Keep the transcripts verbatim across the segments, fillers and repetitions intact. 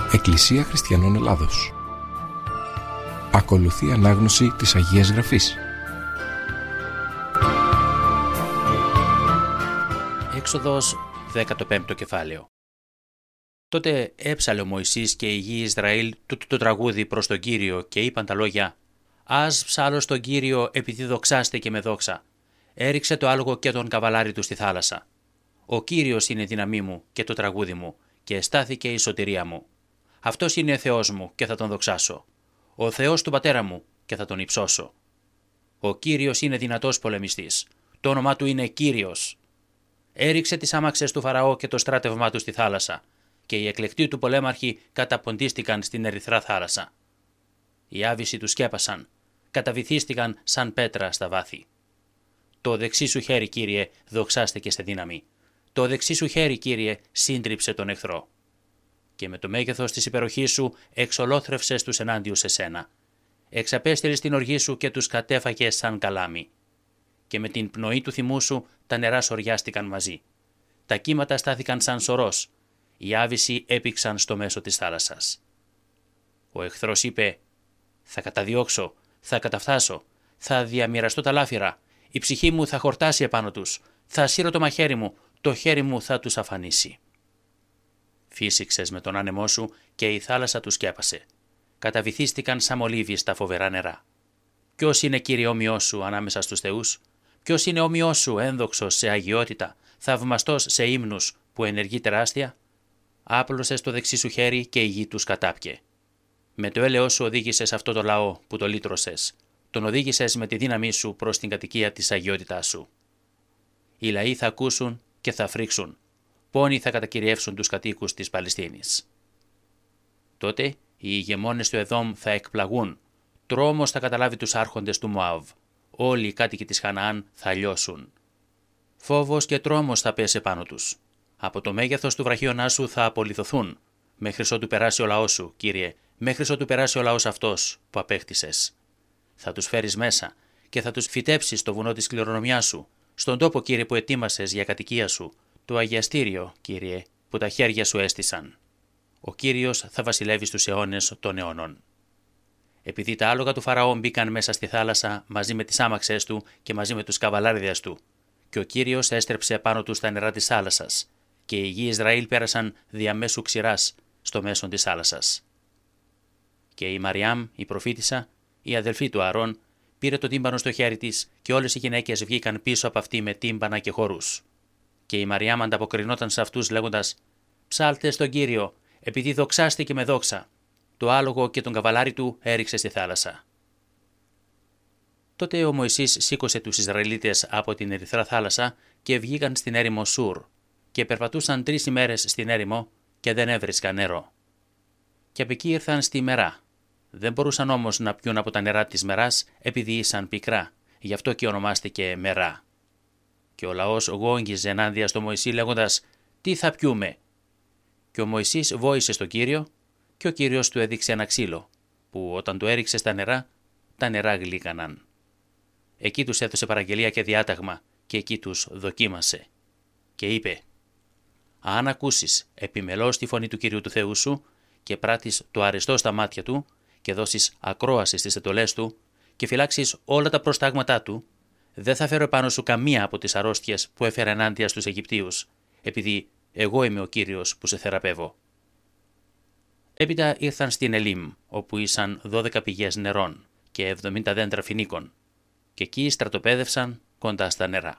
Εκκλησία Χριστιανών Ελλάδος. Ακολουθεί ανάγνωση της Αγίας Γραφής. Έξοδος δέκατο πέμπτο κεφάλαιο. Τότε έψαλε ο Μωυσής και οι γη Ισραήλ τούτο το τραγούδι προς τον Κύριο και είπαν τα λόγια: «Ας ψάλω στον Κύριο επειδή δοξάστε και με δόξα. Έριξε το άλογο και τον καβαλάρι του στη θάλασσα. Ο Κύριος είναι η δύναμή μου και το τραγούδι μου και εστάθηκε η σωτηρία μου. Αυτός είναι Θεός μου και θα τον δοξάσω. Ο Θεός του πατέρα μου και θα τον υψώσω. Ο Κύριος είναι δυνατός πολεμιστής. Το όνομά του είναι Κύριος. Έριξε τις άμαξες του Φαραώ και το στράτευμά του στη θάλασσα, και οι εκλεκτοί του πολέμαρχοι καταποντίστηκαν στην ερυθρά θάλασσα. Οι άβυσσοι του σκέπασαν, καταβυθίστηκαν σαν πέτρα στα βάθη. Το δεξί σου χέρι, Κύριε, δοξάστηκε σε δύναμη. Το δεξί σου χέρι, Κύριε, σύντριψε τον εχθρό. Και με το μέγεθος της υπεροχής σου εξολόθρευσες τους ενάντιους σε σένα. Εξαπέστειλες την οργή σου και τους κατέφαγες σαν καλάμι. Και με την πνοή του θυμού σου τα νερά σωριάστηκαν μαζί. Τα κύματα στάθηκαν σαν σωρός. Οι άβυσσοι έπηξαν στο μέσο της θάλασσας. Ο εχθρός είπε: «Θα καταδιώξω, θα καταφθάσω, θα διαμοιραστώ τα λάφυρα, η ψυχή μου θα χορτάσει επάνω τους, θα σύρω το μαχαίρι μου, το χέρι μου θα τους αφανίσει». Φύσηξες με τον άνεμό σου και η θάλασσα τους σκέπασε. Καταβυθίστηκαν σαν μολύβι στα φοβερά νερά. Ποιος είναι, Κύριε, όμοιός σου ανάμεσα στους θεούς? Ποιος είναι όμοιός σου, ένδοξος σε αγιότητα, θαυμαστός σε ύμνους, που ενεργεί τεράστια? Άπλωσες το δεξί σου χέρι και η γη τους κατάπιε. Με το έλεος σου οδήγησες αυτό το λαό που το λύτρωσες. Τον οδήγησες με τη δύναμή σου προς την κατοικία της αγιότητάς σου. Οι λαοί θα ακούσουν και θα φρίξουν. Πόνοι θα κατακυριεύσουν τους κατοίκους της Παλαιστίνης. Τότε οι ηγεμόνες του Εδόμ θα εκπλαγούν. Τρόμος θα καταλάβει τους άρχοντες του Μωάβ. Όλοι οι κάτοικοι της Χαναάν θα λιώσουν. Φόβος και τρόμος θα πέσει πάνω τους. Από το μέγεθος του βραχίωνάς σου θα απολιθωθούν, μέχρι ότου περάσει ο λαός σου, Κύριε, μέχρι ότου περάσει ο λαός αυτός που απέκτησες. Θα τους φέρεις μέσα και θα τους φυτέψεις στο βουνό της κληρονομιάς σου, στον τόπο, Κύριε, που ετοίμασες για κατοικία σου, το αγιαστήριο, Κύριε, που τα χέρια σου έστησαν. Ο Κύριος θα βασιλεύει στους αιώνες των αιώνων. Επειδή τα άλογα του Φαραώ μπήκαν μέσα στη θάλασσα μαζί με τις άμαξες του και μαζί με τους καβαλάριδες του, και ο Κύριος έστρεψε πάνω τους τα νερά της θάλασσας, και οι γη Ισραήλ πέρασαν διαμέσου ξηράς στο μέσον της θάλασσας. Και η Μαριάμ, η προφήτισσα, η αδελφή του Αρών, πήρε το τύμπανο στο χέρι της, και όλες οι γυναίκες βγήκαν πίσω από αυτή με τύμπανα και χορούς. Και η Μαριάμ ανταποκρινόταν σε αυτούς λέγοντας: «Ψάλτε στον Κύριο, επειδή δοξάστηκε με δόξα. Το άλογο και τον καβαλάρι του έριξε στη θάλασσα». Τότε ο Μωυσής σήκωσε τους Ισραηλίτες από την ερυθρά θάλασσα και βγήκαν στην έρημο Σουρ, και περπατούσαν τρεις ημέρες στην έρημο και δεν έβρισκαν νερό. Και από εκεί ήρθαν στη Μερά. Δεν μπορούσαν όμως να πιούν από τα νερά της Μεράς επειδή ήσαν πικρά, γι' αυτό και ονομάστηκε Μερά. Και ο λαός γόγγιζε ενάντια στο Μωυσή λέγοντας: «Τι θα πιούμε?» Και ο Μωυσής βόησε στον Κύριο, και ο Κύριος του έδειξε ένα ξύλο, που όταν το έριξε στα νερά, τα νερά γλύκαναν. Εκεί τους έδωσε παραγγελία και διάταγμα, και εκεί τους δοκίμασε. Και είπε: «Αν ακούσεις επιμελώς τη φωνή του Κυρίου του Θεού σου και πράττεις το αρεστό στα μάτια του και δώσεις ακρόαση στις εντολές του και φυλάξεις όλα τα προστάγματά του, δεν θα φέρω επάνω σου καμία από τις αρρώστιες που έφερα ενάντια στους Αιγυπτίους, επειδή εγώ είμαι ο Κύριος που σε θεραπεύω». Έπειτα ήρθαν στην Ελίμ, όπου ήσαν δώδεκα πηγές νερών και εβδομήντα δέντρα φοινίκων, και εκεί στρατοπέδευσαν κοντά στα νερά.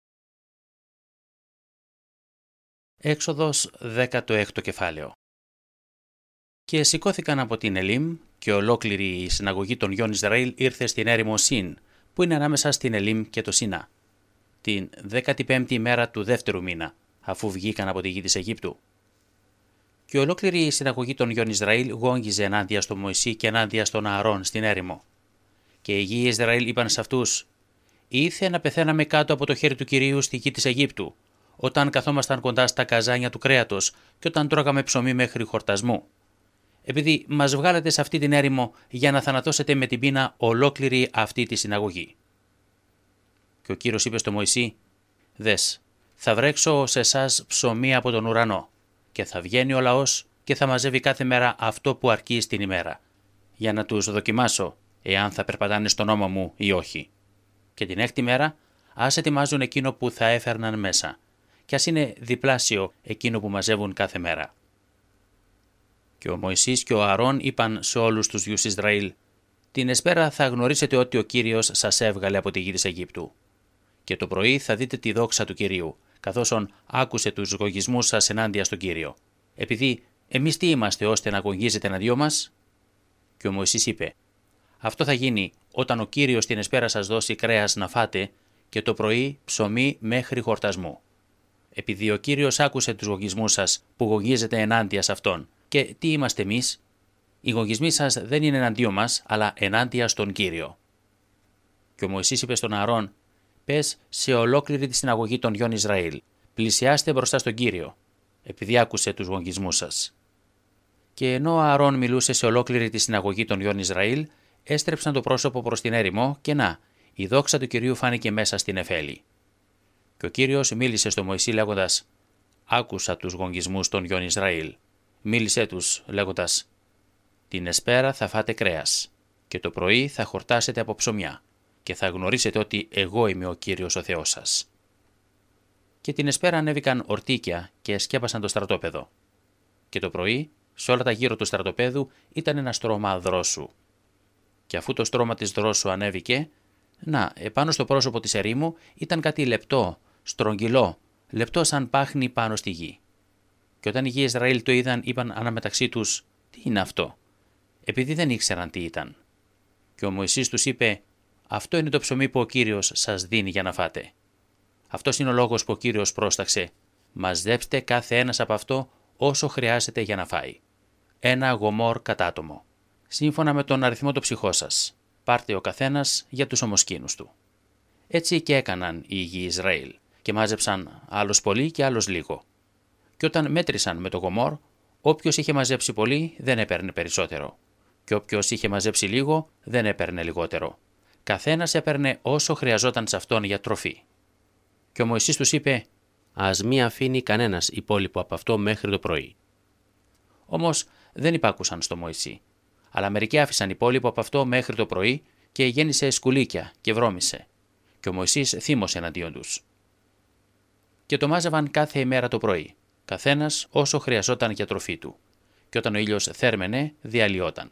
Έξοδος δέκατο έκτο κεφάλαιο. Και σηκώθηκαν από την Ελίμ, και ολόκληρη η συναγωγή των γιών Ισραήλ ήρθε στην έρημο Σιν, που είναι ανάμεσα στην Ελίμ και το Σινά, την δέκατη πέμπτη ημέρα του δεύτερου μήνα, αφού βγήκαν από τη γη της Αιγύπτου. Και ολόκληρη η συναγωγή των γιών Ισραήλ γόγγιζε ενάντια στον Μωυσή και ενάντια στον Ααρών στην έρημο. Και οι γη Ισραήλ είπαν σε αυτούς: «Ήθε να πεθαίναμε κάτω από το χέρι του Κυρίου στη γη της Αιγύπτου, όταν καθόμασταν κοντά στα καζάνια του κρέατος και όταν τρώγαμε ψωμί μέχρι χορτασμού. Επειδή μας βγάλετε σε αυτή την έρημο για να θανατώσετε με την πείνα ολόκληρη αυτή τη συναγωγή». Και ο Κύριος είπε στο Μωυσή: «Δες, θα βρέξω σε εσάς ψωμί από τον ουρανό, και θα βγαίνει ο λαός και θα μαζεύει κάθε μέρα αυτό που αρκεί στην ημέρα, για να τους δοκιμάσω εάν θα περπατάνε στον νόμο μου ή όχι. Και την έκτη μέρα ας ετοιμάζουν εκείνο που θα έφερναν μέσα, κι ας είναι διπλάσιο εκείνο που μαζεύουν κάθε μέρα. Και ο Μωυσής και ο Ααρών είπαν σε όλους τους γιους Ισραήλ: την εσπέρα θα γνωρίσετε ότι ο Κύριος σας έβγαλε από τη γη της Αιγύπτου. Και το πρωί θα δείτε τη δόξα του Κυρίου, καθώς άκουσε τους γογισμούς σας ενάντια στον Κύριο. Επειδή εμείς τι είμαστε ώστε να γογίζετε εναντίον μας? Και ο Μωυσής είπε: αυτό θα γίνει όταν ο Κύριος την εσπέρα σας δώσει κρέας να φάτε και το πρωί ψωμί μέχρι χορτασμού. Επειδή ο Κύριος άκουσε τους γογισμούς σας που γογίζετε ενάντια σε αυτόν. Και τι είμαστε εμείς? Οι γογισμοί σας δεν είναι εναντίον μας, αλλά ενάντια στον Κύριο. Και ο Μωυσής είπε στον Ααρών: πες σε ολόκληρη τη συναγωγή των γιών Ισραήλ, πλησιάστε μπροστά στον Κύριο, επειδή άκουσε τους γογισμούς σας. Και ενώ ο Ααρών μιλούσε σε ολόκληρη τη συναγωγή των γιών Ισραήλ, έστρεψαν το πρόσωπο προς την έρημο και να, η δόξα του Κυρίου φάνηκε μέσα στην Εφέλη. Και ο Κύριος μίλησε στο Μωυσή λέγοντας: άκουσα τους γογισμούς των γιών Ισραήλ. Μίλησε τους λέγοντας: την εσπέρα θα φάτε κρέας και το πρωί θα χορτάσετε από ψωμιά και θα γνωρίσετε ότι εγώ είμαι ο Κύριος ο Θεός σας. Και την εσπέρα ανέβηκαν ορτίκια και σκέπασαν το στρατόπεδο. Και το πρωί, σε όλα τα γύρω του στρατοπέδου ήταν ένα στρώμα δρόσου. Και αφού το στρώμα της δρόσου ανέβηκε, να, επάνω στο πρόσωπο της ερήμου ήταν κάτι λεπτό, στρογγυλό, λεπτό σαν πάχνη πάνω στη γη. Και όταν οι γιοι Ισραήλ το είδαν, είπαν αναμεταξύ τους: τι είναι αυτό? Επειδή δεν ήξεραν τι ήταν. Και ο Μωυσής τους είπε: αυτό είναι το ψωμί που ο Κύριος σας δίνει για να φάτε. Αυτός είναι ο λόγος που ο Κύριος πρόσταξε: μαζέψτε κάθε ένας από αυτό όσο χρειάζεται για να φάει. Ένα γομόρ κατάτομο. Σύμφωνα με τον αριθμό του ψυχό σας. Πάρτε ο καθένας για τους ομοσκήνους του. Έτσι και έκαναν οι γιοι Ισραήλ και μάζεψαν άλλος πολύ και άλλος λίγο. Και όταν μέτρησαν με το γομόρ, όποιος είχε μαζέψει πολύ δεν έπαιρνε περισσότερο. Και όποιος είχε μαζέψει λίγο δεν έπαιρνε λιγότερο. Καθένας έπαιρνε όσο χρειαζόταν σε αυτόν για τροφή. Και ο Μωυσής τους είπε: ας μη αφήνει κανένας υπόλοιπο από αυτό μέχρι το πρωί. Όμως δεν υπάκουσαν στο Μωυσή, αλλά μερικοί άφησαν υπόλοιπο από αυτό μέχρι το πρωί και γέννησε σκουλίκια και βρώμησε. Και ο Μωυσής θύμωσε εναντίον τους. Και το μάζευαν κάθε ημέρα το πρωί, καθένας όσο χρειαζόταν για τροφή του. Και όταν ο ήλιος θέρμαινε, διαλυόταν.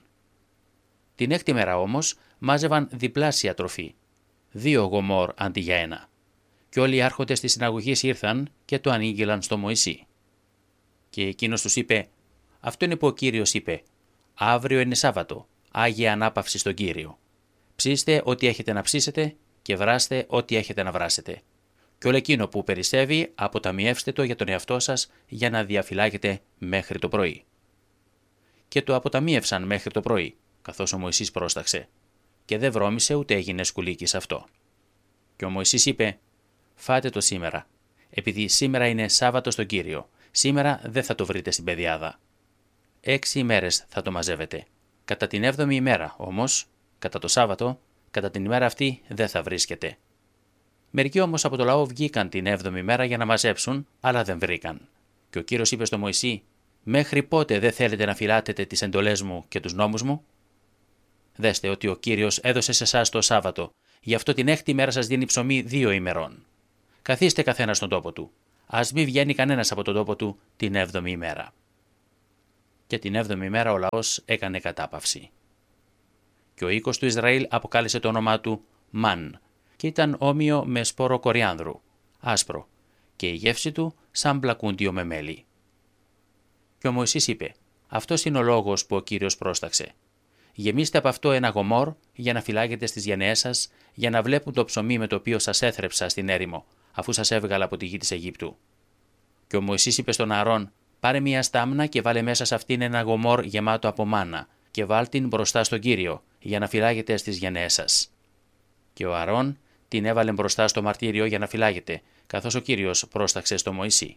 Την έκτη μέρα όμως μάζευαν διπλάσια τροφή, δύο γομόρ αντί για ένα. Και όλοι οι άρχοντες της συναγωγής ήρθαν και το ανήγγειλαν στο Μωυσή. Και εκείνος τους είπε: αυτό είναι που ο Κύριος είπε: αύριο είναι Σάββατο, Άγια Ανάπαυση στον Κύριο. Ψήστε ό,τι έχετε να ψήσετε και βράστε ό,τι έχετε να βράσετε. Και όλο εκείνο που περισσεύει αποταμιεύστε το για τον εαυτό σας για να διαφυλάγετε μέχρι το πρωί. Και το αποταμίευσαν μέχρι το πρωί, καθώς ο Μωυσής πρόσταξε. Και δεν βρώμησε ούτε έγινε σκουλίκι σε αυτό. Και ο Μωυσής είπε: φάτε το σήμερα, επειδή σήμερα είναι Σάββατο στον Κύριο. Σήμερα δεν θα το βρείτε στην πεδιάδα. Έξι ημέρες θα το μαζεύετε. Κατά την έβδομη ημέρα όμως, κατά το Σάββατο, κατά την ημέρα αυτή δεν θα βρίσκεται. Μερικοί όμως από το λαό βγήκαν την έβδομη ημέρα για να μαζέψουν, αλλά δεν βρήκαν. Και ο Κύριος είπε στο Μωυσή: μέχρι πότε δεν θέλετε να φυλάτετε τις εντολές μου και τους νόμους μου? Δέστε ότι ο Κύριος έδωσε σε εσάς το Σάββατο, γι' αυτό την έκτη ημέρα σας δίνει ψωμί δύο ημερών. Καθίστε καθένα στον τόπο του. Ας μη βγαίνει κανένας από τον τόπο του την έβδομη ημέρα. Και την έβδομη ημέρα ο λαός έκανε κατάπαυση. Και ο οίκος του Ισραήλ αποκάλεσε το όνομά του Μαν, και ήταν όμοιο με σπόρο κοριάνδρου, άσπρο, και η γεύση του σαν μπλακούντιο με μέλι. Και ο Μωυσής είπε: αυτός είναι ο λόγος που ο Κύριος πρόσταξε. Γεμίστε από αυτό ένα γομόρ για να φυλάγετε στις γενναίες σας, για να βλέπουν το ψωμί με το οποίο σας έθρεψα στην έρημο, αφού σας έβγαλα από τη γη της Αιγύπτου. Και ο Μωυσής είπε στον Ααρών: πάρε μία στάμνα και βάλε μέσα σε αυτήν ένα γομόρ γεμάτο από μάνα, και βάλ την μπροστά στον Κύριο, για να φυλάγετε στις γενναίες σας. Και ο Ααρών την έβαλε μπροστά στο μαρτύριο για να φυλάγετε, καθώς ο Κύριος πρόσταξε στο Μωυσή.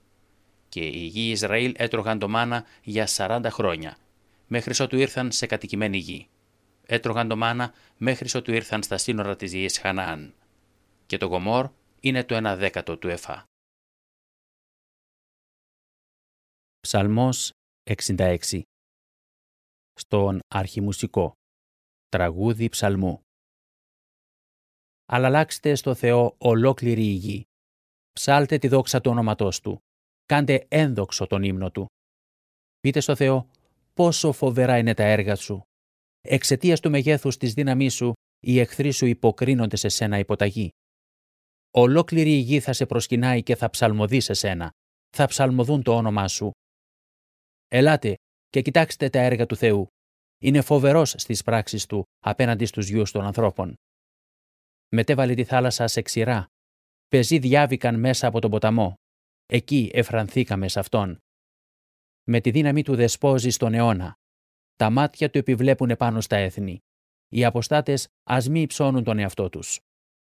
Και οι γιοι Ισραήλ έτρωγαν το μάνα για σαράντα χρόνια, μέχρι ότου ήρθαν σε κατοικημένη γη. Έτρωγαν το μάνα μέχρι ότου ήρθαν στα σύνορα της γης Χαναάν. Και το γομόρ είναι το ένα δέκατο του εφά. Ψαλμός εξήντα έξι. Στον αρχιμουσικό. Τραγούδι ψαλμού. Αλλαλάξτε στο Θεό ολόκληρη η γη. Ψάλτε τη δόξα του ονόματός Του. Κάντε ένδοξο τον ύμνο Του. Πείτε στο Θεό πόσο φοβερά είναι τα έργα Σου. Εξαιτίας του μεγέθους της δύναμής Σου, οι εχθροί Σου υποκρίνονται σε σένα υποταγή. Ολόκληρη η γη θα σε προσκυνάει και θα ψαλμοδεί σε σένα. Θα ψαλμοδούν το όνομά Σου. Ελάτε και κοιτάξτε τα έργα του Θεού. Είναι φοβερός στις πράξεις Του απέναντι στους γιους των ανθρώπων. Μετέβαλε τη θάλασσα σε ξηρά. Πεζοί διάβηκαν μέσα από τον ποταμό. Εκεί εφρανθήκαμε σε Αυτόν. Με τη δύναμη Του δεσπόζει στον αιώνα. Τα μάτια Του επιβλέπουν επάνω στα έθνη. Οι αποστάτες ας μη υψώνουν τον εαυτό τους.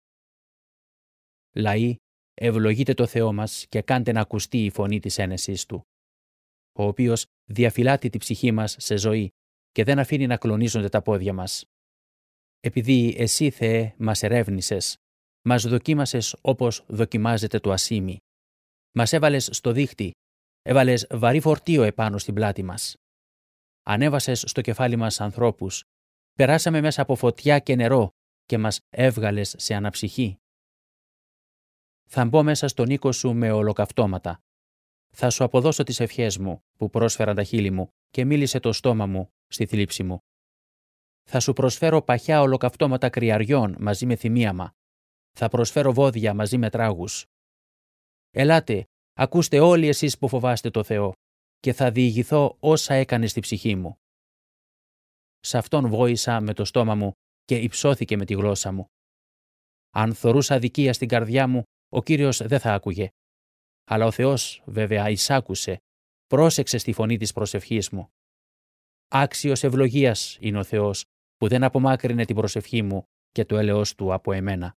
Λαοί, ευλογείτε το Θεό μας και κάντε να ακουστεί η φωνή της ένεσης Του, ο οποίος διαφυλάττει τη ψυχή μας σε ζωή και δεν αφήνει να κλονίζονται τα πόδια μας. Επειδή Εσύ, Θεέ, μας ερεύνησες, μας δοκίμασες όπως δοκιμάζεται το ασίμι. Μας έβαλες στο δίχτυ, έβαλες βαρύ φορτίο επάνω στην πλάτη μας. Ανέβασες στο κεφάλι μας ανθρώπους, περάσαμε μέσα από φωτιά και νερό και μας έβγαλες σε αναψυχή. Θα μπω μέσα στον οίκο Σου με ολοκαυτώματα. Θα Σου αποδώσω τις ευχές μου που πρόσφεραν τα χείλη μου και μίλησε το στόμα μου στη θλίψη μου. Θα Σου προσφέρω παχιά ολοκαυτώματα κρυαριών μαζί με θυμίαμα. Θα προσφέρω βόδια μαζί με τράγους. Ελάτε, ακούστε όλοι εσείς που φοβάστε το Θεό και θα διηγηθώ όσα έκανε στη ψυχή μου. Σ' Αυτόν βόησα με το στόμα μου και υψώθηκε με τη γλώσσα μου. Αν θωρούσα αδικία στην καρδιά μου, ο Κύριος δεν θα άκουγε. Αλλά ο Θεός βέβαια εισάκουσε, πρόσεξε στη φωνή της προσευχής μου. Άξιος ευλογίας είναι ο Θεός που δεν απομάκρυνε την προσευχή μου και το έλεος Του από εμένα.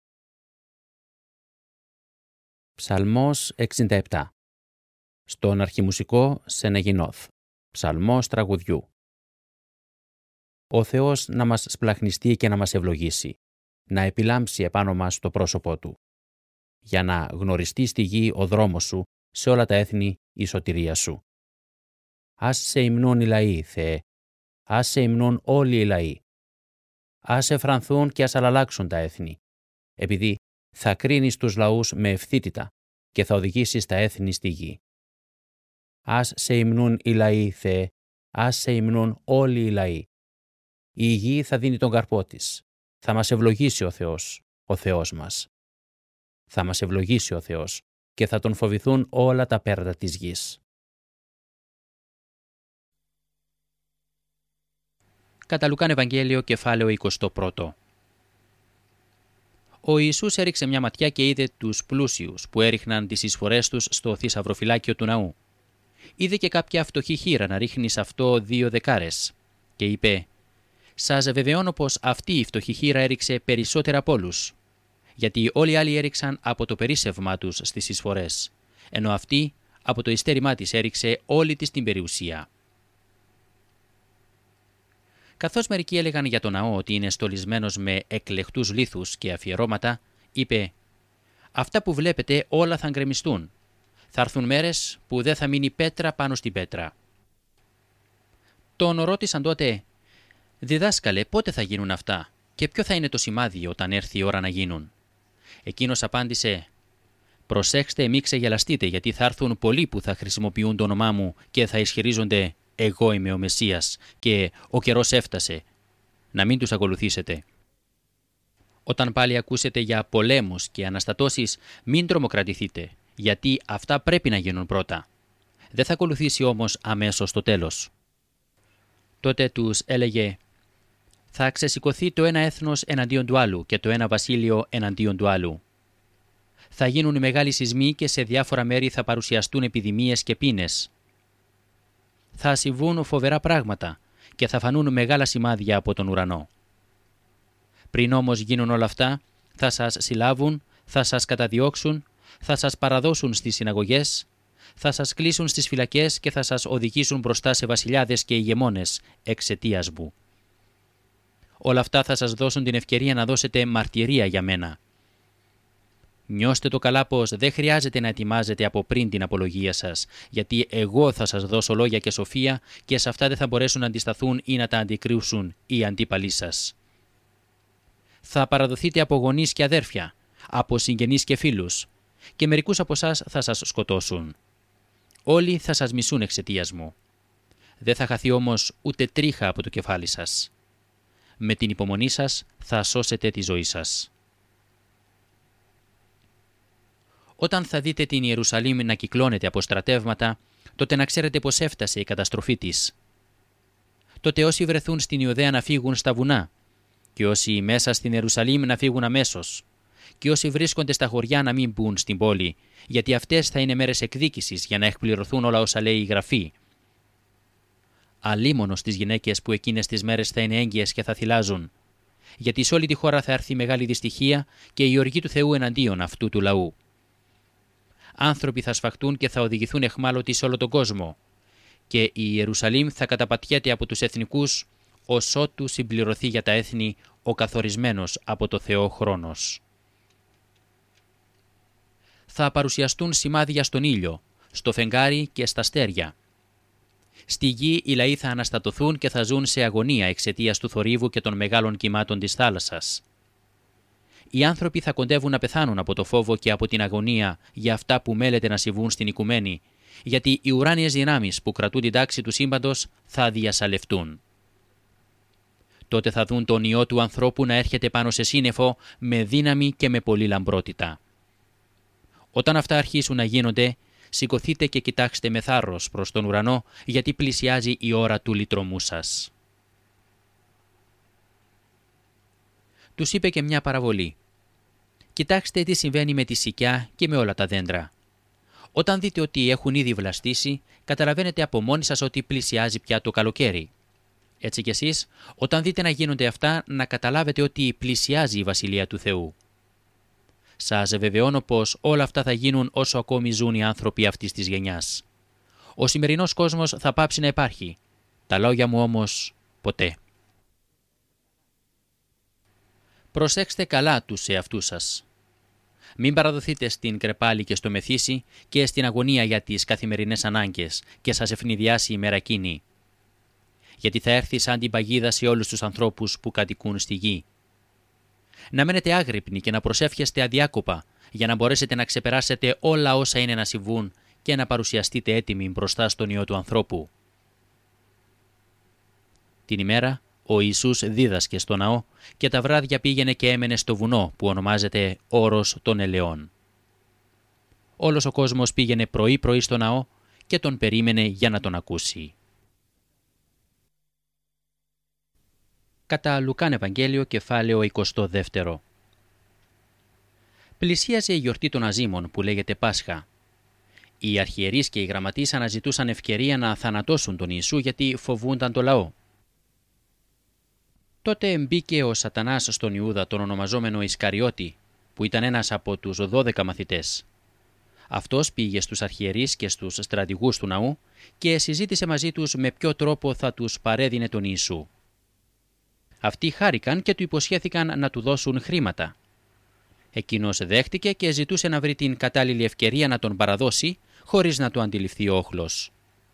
Ψαλμός εξήντα επτά. Στον αρχιμουσικό Σενεγινόθ. Ψαλμός τραγουδιού. Ο Θεός να μας σπλαχνιστεί και να μας ευλογήσει, να επιλάμψει επάνω μας το πρόσωπό Του, για να γνωριστεί στη γη ο δρόμος Σου, σε όλα τα έθνη η σωτηρία Σου. Ας σε υμνούν οι λαοί, Θεέ, ας σε υμνούν όλοι οι λαοί. Ας εφρανθούν και ας αλλάξουν τα έθνη, επειδή θα κρίνεις τους λαούς με ευθύτητα και θα οδηγήσεις τα έθνη στη γη. Ας σε υμνούν οι λαοί, Θεέ, ας σε υμνούν όλοι οι λαοί. Η γη θα δίνει τον καρπό της. Θα μας ευλογήσει ο Θεός, ο Θεός μας. Θα μας ευλογήσει ο Θεός και θα Τον φοβηθούν όλα τα πέρδα της γης. Κατά Λουκάν Ευαγγέλιο, κεφάλαιο είκοσι ένα. Ο Ιησούς έριξε μια ματιά και είδε τους πλούσιους που έριχναν τις εισφορές τους στο θησαυροφυλάκιο του ναού. Είδε και κάποια φτωχή χήρα να ρίχνει σε αυτό δύο δεκάρες και είπε: «Σας βεβαιώνω πως αυτή η φτωχή χήρα έριξε περισσότερα από όλους, γιατί όλοι οι άλλοι έριξαν από το περίσσευμά τους στις εισφορές, ενώ αυτή από το ειστέρημά της έριξε όλη της την περιουσία». Καθώς μερικοί έλεγαν για τον ναό ότι είναι στολισμένος με εκλεκτούς λίθους και αφιερώματα, είπε: «Αυτά που βλέπετε όλα θα γκρεμιστούν. Θα έρθουν μέρες που δεν θα μείνει πέτρα πάνω στην πέτρα». Τον ρώτησαν τότε: «Διδάσκαλε, πότε θα γίνουν αυτά και ποιο θα είναι το σημάδι όταν έρθει η ώρα να γίνουν?» Εκείνος απάντησε: «Προσέξτε, μη ξεγελαστείτε, γιατί θα έρθουν πολλοί που θα χρησιμοποιούν το όνομά μου και θα ισχυρίζονται: εγώ είμαι ο Μεσσίας και ο καιρός έφτασε. Να μην τους ακολουθήσετε. Όταν πάλι ακούσετε για πολέμους και αναστατώσεις, μην τρομοκρατηθείτε, γιατί αυτά πρέπει να γίνουν πρώτα. Δεν θα ακολουθήσει όμως αμέσως το τέλος». Τότε τους έλεγε: «Θα ξεσηκωθεί το ένα έθνος εναντίον του άλλου και το ένα βασίλειο εναντίον του άλλου. Θα γίνουν μεγάλοι σεισμοί και σε διάφορα μέρη θα παρουσιαστούν επιδημίες και πείνες. Θα συμβούν φοβερά πράγματα και θα φανούν μεγάλα σημάδια από τον ουρανό. Πριν όμως γίνουν όλα αυτά, θα σας συλλάβουν, θα σας καταδιώξουν, θα σας παραδώσουν στις συναγωγές, θα σας κλείσουν στις φυλακές και θα σας οδηγήσουν μπροστά σε βασιλιάδες και ηγεμόνες εξαιτίας μου. Όλα αυτά θα σας δώσουν την ευκαιρία να δώσετε μαρτυρία για μένα. Νιώστε το καλά πως δεν χρειάζεται να ετοιμάζετε από πριν την απολογία σας, γιατί εγώ θα σας δώσω λόγια και σοφία και σε αυτά δεν θα μπορέσουν να αντισταθούν ή να τα αντικρούσουν οι αντίπαλοι σας. Θα παραδοθείτε από γονείς και αδέρφια, από συγγενείς και φίλους, και μερικούς από εσάς θα σας σκοτώσουν. Όλοι θα σας μισούν εξαιτίας μου. Δεν θα χαθεί όμως ούτε τρίχα από το κεφάλι σας. Με την υπομονή σας θα σώσετε τη ζωή σας. Όταν θα δείτε την Ιερουσαλήμ να κυκλώνεται από στρατεύματα, τότε να ξέρετε πως έφτασε η καταστροφή της. Τότε όσοι βρεθούν στην Ιουδαία να φύγουν στα βουνά, και όσοι μέσα στην Ιερουσαλήμ να φύγουν αμέσως, και όσοι βρίσκονται στα χωριά να μην μπουν στην πόλη, γιατί αυτές θα είναι μέρες εκδίκησης για να εκπληρωθούν όλα όσα λέει η Γραφή. Αλίμονο στις γυναίκες που εκείνες τις μέρες θα είναι έγκυες και θα θυλάζουν, γιατί σε όλη τη χώρα θα έρθει μεγάλη δυστυχία και η οργή του Θεού εναντίον αυτού του λαού. Άνθρωποι θα σφαχτούν και θα οδηγηθούν αιχμάλωτοι σε όλο τον κόσμο, και η Ιερουσαλήμ θα καταπατιέται από τους εθνικούς, ως ότου συμπληρωθεί για τα έθνη ο καθορισμένος από το Θεό χρόνος. Θα παρουσιαστούν σημάδια στον ήλιο, στο φεγγάρι και στα αστέρια. Στη γη οι λαοί θα αναστατωθούν και θα ζουν σε αγωνία εξαιτίας του θορύβου και των μεγάλων κυμάτων της θάλασσας. Οι άνθρωποι θα κοντεύουν να πεθάνουν από το φόβο και από την αγωνία για αυτά που μέλεται να συμβούν στην οικουμένη, γιατί οι ουράνιες δυνάμεις που κρατούν την τάξη του σύμπαντος θα διασαλευτούν. Τότε θα δουν τον Υιό του ανθρώπου να έρχεται πάνω σε σύννεφο με δύναμη και με πολλή λαμπρότητα. Όταν αυτά αρχίσουν να γίνονται, σηκωθείτε και κοιτάξτε με θάρρος προς τον ουρανό, γιατί πλησιάζει η ώρα του λυτρωμού σας. Τους είπε και μια παραβολή. Κοιτάξτε τι συμβαίνει με τη σικιά και με όλα τα δέντρα. Όταν δείτε ότι έχουν ήδη βλαστήσει, καταλαβαίνετε από μόνοι σας ότι πλησιάζει πια το καλοκαίρι. Έτσι κι εσείς, όταν δείτε να γίνονται αυτά, να καταλάβετε ότι πλησιάζει η Βασιλεία του Θεού. Σας βεβαιώνω πως όλα αυτά θα γίνουν όσο ακόμη ζουν οι άνθρωποι αυτής της γενιάς. Ο σημερινός κόσμος θα πάψει να υπάρχει. Τα λόγια μου όμως ποτέ. Προσέξτε καλά τους εαυτούς σας. Μην παραδοθείτε στην κρεπάλη και στο μεθύσι και στην αγωνία για τις καθημερινές ανάγκες και σας ευνηδιάσει η μέρα εκείνη. Γιατί θα έρθει σαν την παγίδα σε όλους τους ανθρώπους που κατοικούν στη γη. Να μένετε άγρυπνοι και να προσεύχεστε αδιάκοπα για να μπορέσετε να ξεπεράσετε όλα όσα είναι να συμβούν και να παρουσιαστείτε έτοιμοι μπροστά στον Υιό του ανθρώπου. Την ημέρα ο Ιησούς δίδασκε στο ναό και τα βράδια πήγαινε και έμενε στο βουνό που ονομάζεται Όρος των Ελαιών. Όλος ο κόσμος πήγαινε πρωί-πρωί στο ναό και τον περίμενε για να τον ακούσει. Κατά Λουκάν Ευαγγέλιο, κεφάλαιο είκοσι δύο. Πλησίαζε η γιορτή των Αζήμων που λέγεται Πάσχα. Οι αρχιερείς και οι γραμματείς αναζητούσαν ευκαιρία να θανατώσουν τον Ιησού γιατί φοβούνταν το λαό. Τότε μπήκε ο Σατανάς στον Ιούδα, τον ονομαζόμενο Ισκαριώτη, που ήταν ένας από τους δώδεκα μαθητές. Αυτός πήγε στους αρχιερείς και στους στρατηγούς του ναού και συζήτησε μαζί τους με ποιο τρόπο θα τους παρέδινε τον Ιησού. Αυτοί χάρηκαν και του υποσχέθηκαν να του δώσουν χρήματα. Εκείνος δέχτηκε και ζητούσε να βρει την κατάλληλη ευκαιρία να τον παραδώσει, χωρίς να το αντιληφθεί ο όχλος.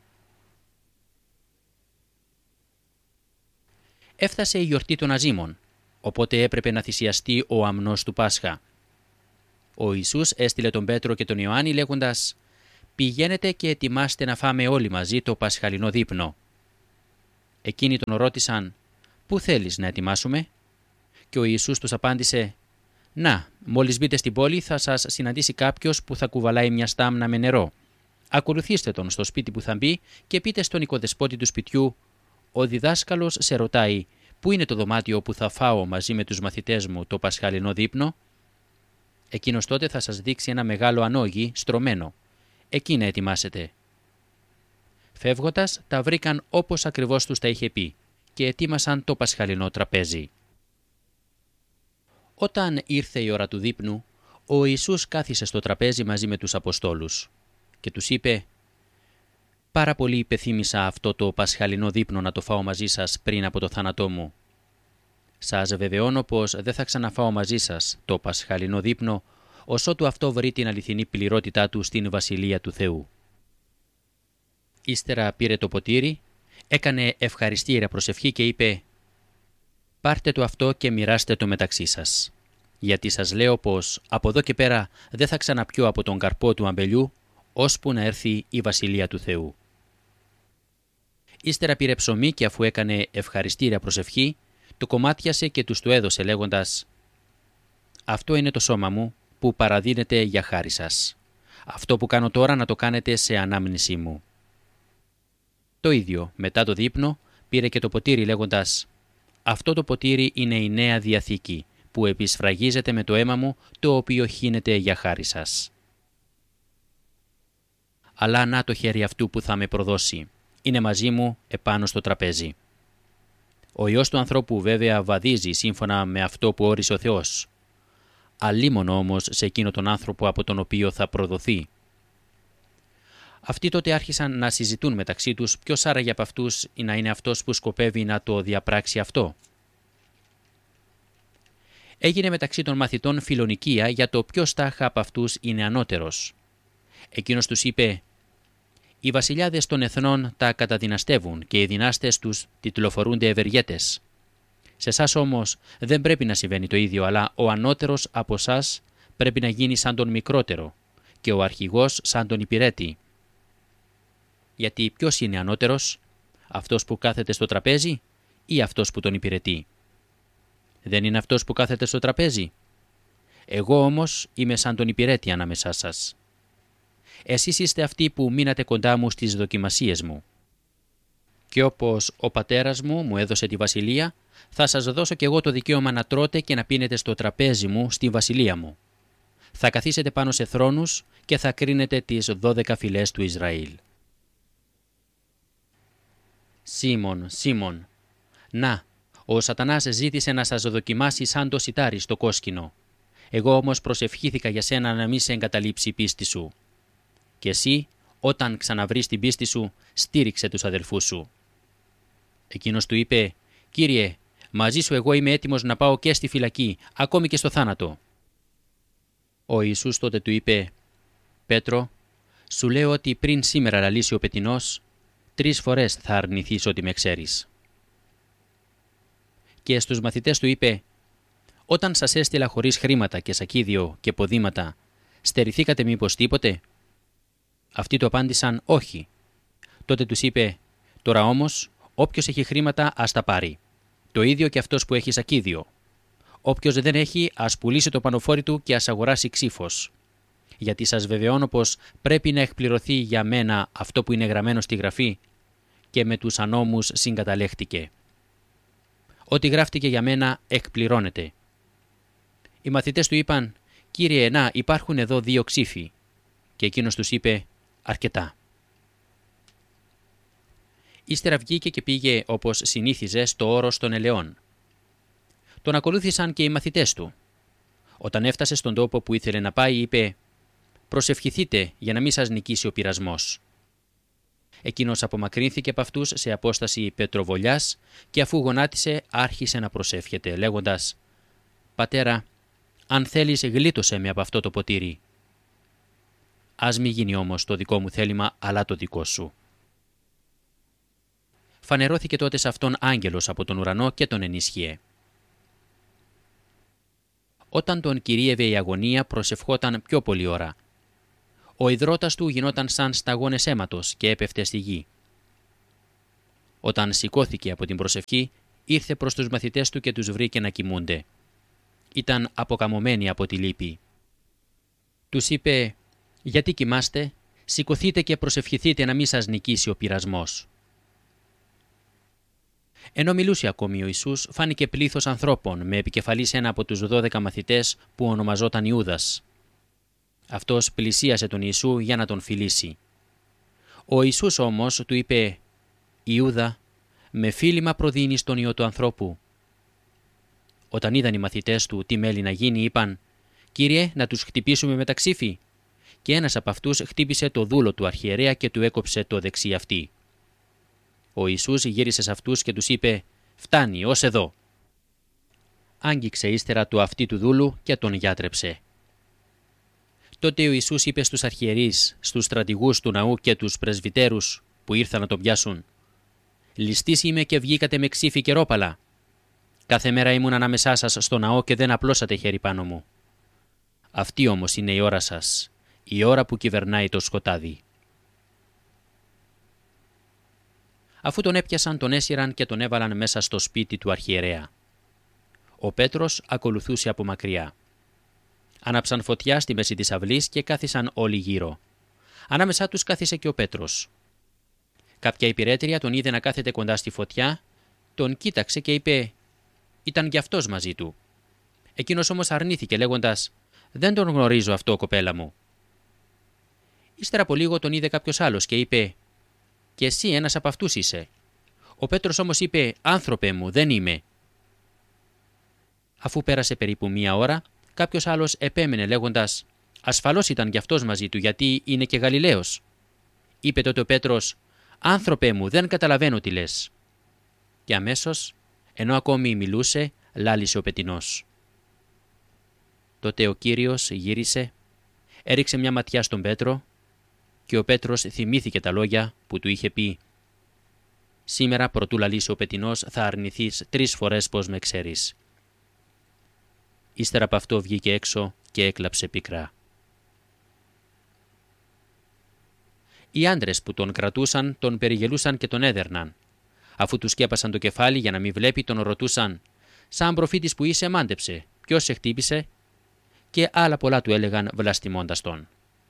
Έφτασε η γιορτή των Αζήμων, οπότε έπρεπε να θυσιαστεί ο αμνός του Πάσχα. Ο Ιησούς έστειλε τον Πέτρο και τον Ιωάννη λέγοντας «Πηγαίνετε και ετοιμάστε να φάμε όλοι μαζί το πασχαλινό δείπνο». Εκείνοι τον ρώτησαν «Πού θέλεις να ετοιμάσουμε?» Και ο Ιησούς τους απάντησε «Να, μόλις μπείτε στην πόλη θα σας συναντήσει κάποιος που θα κουβαλάει μια στάμνα με νερό. Ακολουθήστε τον στο σπίτι που θα μπει και πείτε στον οικοδεσπότη του σπιτιού «Ο διδάσκαλος σε ρωτάει πού είναι το δωμάτιο που θα φάω μαζί με τους μαθητές μου το πασχαλινό δείπνο?» Εκείνος τότε θα σας δείξει ένα μεγάλο ανόγι στρωμένο. Εκεί να ετοιμάσετε. Φεύγοντας τα βρήκαν όπως ακριβώς τους τα είχε πει και ετοίμασαν το πασχαλινό τραπέζι. Όταν ήρθε η ώρα του δείπνου, ο Ιησούς κάθισε στο τραπέζι μαζί με τους Αποστόλους και τους είπε «Πάρα πολύ υπεθύμησα αυτό το πασχαλινό δείπνο να το φάω μαζί σας πριν από το θάνατό μου. Σας βεβαιώνω πως δεν θα ξαναφάω μαζί σας το πασχαλινό δείπνο ωσότου αυτό βρει την αληθινή πληρότητά του στην Βασιλεία του Θεού. Ύστερα πήρε το ποτήρι, έκανε ευχαριστήρια προσευχή και είπε «Πάρτε το αυτό και μοιράστε το μεταξύ σας. Γιατί σας λέω πως από εδώ και πέρα δεν θα ξαναπιώ από τον καρπό του αμπελιού, ώσπου να έρθει η Βασιλεία του Θεού». Ύστερα πήρε ψωμί και αφού έκανε ευχαριστήρια προσευχή, το κομμάτιασε και τους το έδωσε λέγοντας «Αυτό είναι το σώμα μου που παραδίνεται για χάρη σας. Αυτό που κάνω τώρα να το κάνετε σε ανάμνησή μου». Το ίδιο, μετά το δείπνο, πήρε και το ποτήρι λέγοντας «Αυτό το ποτήρι είναι η Νέα Διαθήκη που επισφραγίζεται με το αίμα μου, το οποίο χύνεται για χάρη σας». Αλλά να το χέρι αυτού που θα με προδώσει. Είναι μαζί μου επάνω στο τραπέζι. Ο Υιός του ανθρώπου βέβαια βαδίζει σύμφωνα με αυτό που όρισε ο Θεός. Αλίμονο όμως σε εκείνο τον άνθρωπο από τον οποίο θα προδοθεί. Αυτοί τότε άρχισαν να συζητούν μεταξύ τους ποιος άραγε από αυτούς να είναι αυτός που σκοπεύει να το διαπράξει αυτό. Έγινε μεταξύ των μαθητών φιλονικία για το ποιος τάχα από αυτούς είναι ανώτερος. Εκείνος τους είπε «Οι βασιλιάδες των εθνών τα καταδυναστεύουν και οι δυνάστες τους τιτλοφορούνται ευεργέτες. Σε εσάς όμως δεν πρέπει να συμβαίνει το ίδιο, αλλά ο ανώτερος από εσάς πρέπει να γίνει σαν τον μικρότερο και ο αρχηγός σαν τον υπηρέτη. Γιατί ποιος είναι ανώτερος, αυτός που κάθεται στο τραπέζι ή αυτός που τον υπηρετεί? Δεν είναι αυτός που κάθεται στο τραπέζι. Εγώ όμως είμαι σαν τον υπηρέτη ανάμεσά σας. Εσείς είστε αυτοί που μείνατε κοντά μου στις δοκιμασίες μου. Και όπως ο πατέρας μου μου έδωσε τη βασιλεία, θα σας δώσω κι εγώ το δικαίωμα να τρώτε και να πίνετε στο τραπέζι μου στη βασιλεία μου. Θα καθίσετε πάνω σε θρόνους και θα κρίνετε τις δώδεκα φυλές του Ισραήλ. Σίμων, Σίμων, να, ο Σατανάς ζήτησε να σας δοκιμάσει σαν το σιτάρι στο κόσκινο. Εγώ όμως προσευχήθηκα για σένα να μην σε εγκαταλείψει η πίστη σου. Και εσύ, όταν ξαναβρεις την πίστη σου, στήριξε τους αδελφούς σου». Εκείνος του είπε «Κύριε, μαζί σου εγώ είμαι έτοιμος να πάω και στη φυλακή, ακόμη και στο θάνατο». Ο Ιησούς τότε του είπε «Πέτρο, σου λέω ότι πριν σήμερα λαλήσει ο πετεινός, τρεις φορές θα αρνηθείς ότι με ξέρεις». Και στους μαθητές του είπε «Όταν σας έστειλα χωρίς χρήματα και σακίδιο και ποδήματα, στερηθήκατε μήπως τίποτε?» Αυτοί του απάντησαν «Όχι». Τότε τους είπε «Τώρα όμως, όποιος έχει χρήματα ας τα πάρει. Το ίδιο και αυτός που έχει σακίδιο. Όποιος δεν έχει ας πουλήσει το πανοφόρι του και ας αγοράσει ξύφος. Γιατί σας βεβαιώνω πως πρέπει να εκπληρωθεί για μένα αυτό που είναι γραμμένο στη γραφή και με τους ανώμους συγκαταλέχτηκε. Ό,τι γράφτηκε για μένα εκπληρώνεται». Οι μαθητές του είπαν «Κύριε, να, υπάρχουν εδώ δύο ξύφοι». Και εκείνος τους είπε «Αρκετά». Ύστερα βγήκε και πήγε όπως συνήθιζε στο όρος των ελαιών. Τον ακολούθησαν και οι μαθητές του. Όταν έφτασε στον τόπο που ήθελε να πάει, είπε «Προσευχηθείτε για να μην σας νικήσει ο πειρασμός». Εκείνος απομακρύνθηκε από αυτούς σε απόσταση πετροβολιάς και αφού γονάτισε άρχισε να προσεύχεται λέγοντας «Πατέρα, αν θέλεις γλίτωσέ με από αυτό το ποτήρι. Ας μη γίνει όμως το δικό μου θέλημα, αλλά το δικό σου». Φανερώθηκε τότε σε αυτόν άγγελος από τον ουρανό και τον ενίσχυε. Όταν τον κυρίευε η αγωνία, προσευχόταν πιο πολλή ώρα. Ο ιδρώτας του γινόταν σαν σταγόνες αίματος και έπεφτε στη γη. Όταν σηκώθηκε από την προσευχή, ήρθε προς τους μαθητές του και τους βρήκε να κοιμούνται. Ήταν αποκαμωμένοι από τη λύπη. Τους είπε «Γιατί κοιμάστε, σηκωθείτε και προσευχηθείτε να μην σας νικήσει ο πειρασμός». Ενώ μιλούσε ακόμη ο Ιησούς, φάνηκε πλήθος ανθρώπων με επικεφαλής ένα από τους δώδεκα μαθητές που ονομαζόταν Ιούδας. Αυτός πλησίασε τον Ιησού για να τον φιλήσει. Ο Ιησούς όμως του είπε «Ιούδα, με φίλημα προδίνεις τον Υιό του ανθρώπου». Όταν είδαν οι μαθητές του τι μέλει να γίνει, είπαν «Κύριε, να τους χτυπήσουμε με τα ξύφη». Και ένας από αυτούς χτύπησε το δούλο του αρχιερέα και του έκοψε το δεξί αυτί. Ο Ιησούς γύρισε σε αυτούς και τους είπε «Φτάνει, ως εδώ». Άγγιξε ύστερα το αυτί του δούλου και τον γιάτρεψε. Τότε ο Ιησούς είπε στους αρχιερείς, στους στρατηγούς του ναού και τους πρεσβυτέρους που ήρθαν να τον πιάσουν: «Ληστής είμαι και βγήκατε με ξύφη και ρόπαλα. Κάθε μέρα ήμουν ανάμεσά σας στο ναό και δεν απλώσατε χέρι πάνω μου. Αυτή όμως είναι η ώρα σας, η ώρα που κυβερνάει το σκοτάδι». Αφού τον έπιασαν, τον έσυραν και τον έβαλαν μέσα στο σπίτι του αρχιερέα. Ο Πέτρος ακολουθούσε από μακριά. Άναψαν φωτιά στη μέση της αυλής και κάθισαν όλοι γύρω. Ανάμεσά τους κάθισε και ο Πέτρος. Κάποια υπηρέτρια τον είδε να κάθεται κοντά στη φωτιά, τον κοίταξε και είπε: «Ήταν κι αυτός μαζί του». Εκείνος όμως αρνήθηκε λέγοντας: «Δεν τον γνωρίζω αυτό, κοπέλα μου». Ύστερα από λίγο τον είδε κάποιος άλλος και είπε: «Και εσύ ένας από αυτούς είσαι». Ο Πέτρος όμως είπε: «Άνθρωπε μου, δεν είμαι». Αφού πέρασε περίπου μία ώρα, κάποιος άλλος επέμενε λέγοντας: «Ασφαλώς ήταν κι αυτός μαζί του, γιατί είναι και Γαλιλαίος». Είπε τότε ο Πέτρος: «Άνθρωπε μου, δεν καταλαβαίνω τι λες». Και αμέσως, ενώ ακόμη μιλούσε, λάλησε ο πετεινός. Τότε ο Κύριος γύρισε, έριξε μια ματιά στον Πέτρο και ο Πέτρος θυμήθηκε τα λόγια που του είχε πει: «Σήμερα, προτού λαλήσει ο πετεινός, θα αρνηθείς τρεις φορές πως με ξέρεις». Ύστερα από αυτό βγήκε έξω και έκλαψε πικρά. Οι άντρες που τον κρατούσαν τον περιγελούσαν και τον έδερναν. Αφού του σκέπασαν το κεφάλι για να μην βλέπει, τον ρωτούσαν: «Σαν προφήτης που είσαι, μάντεψε, ποιος σε χτύπησε?» Και άλλα πολλά του έλεγαν βλαστημώντας τον.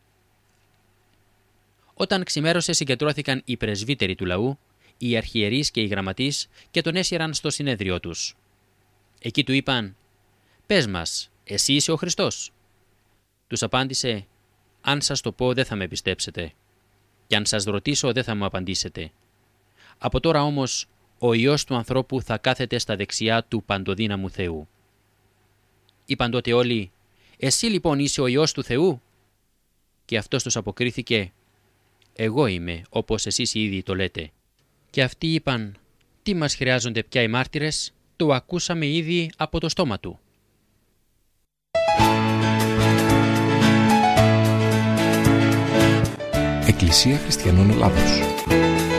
Όταν ξημέρωσε, συγκεντρώθηκαν οι πρεσβύτεροι του λαού, οι αρχιερείς και οι γραμματείς και τον έσυραν στο συνέδριό τους. Εκεί του είπαν: «Πες μας, εσύ είσαι ο Χριστός?» Τους απάντησε: «Αν σας το πω, δεν θα με πιστέψετε. Και αν σας ρωτήσω, δεν θα μου απαντήσετε. Από τώρα όμως, ο Υιός του ανθρώπου θα κάθεται στα δεξιά του παντοδύναμου Θεού». Είπαν τότε όλοι: «Εσύ λοιπόν είσαι ο Υιός του Θεού?» Και αυτός τους αποκρίθηκε: «Εγώ είμαι, όπως εσείς ήδη το λέτε». Και αυτοί είπαν: «Τι μας χρειάζονται πια οι μάρτυρες? Το ακούσαμε ήδη από το στόμα του». Εκκλησία Χριστιανών Ελλάδος.